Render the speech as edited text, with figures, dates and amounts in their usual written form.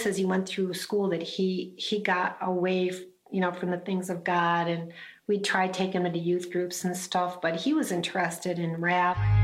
noticed as he went through school that he got away, from the things of God, and we tried taking him into youth groups and stuff, but he was interested in rap.